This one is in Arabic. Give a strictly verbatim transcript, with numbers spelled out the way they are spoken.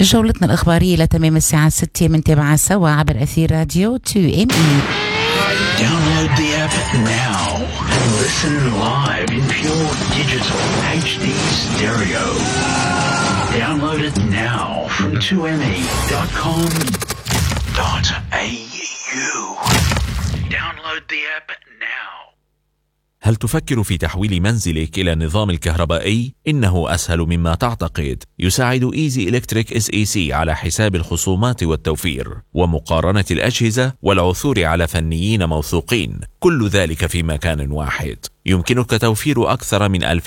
جولتنا الإخبارية لتمام الساعة ستة منتابعة سوا عبر أثير راديو تو إم إي. Download the app now and listen live in pure digital H D stereo. Download it now from two M E dot com dot A U. Download the app now. هل تفكر في تحويل منزلك إلى النظام الكهربائي؟ إنه أسهل مما تعتقد. يساعد إيزي إلكتريك إس إي سي على حساب الخصومات والتوفير ومقارنة الأجهزة والعثور على فنيين موثوقين، كل ذلك في مكان واحد. يمكنك توفير أكثر من ألف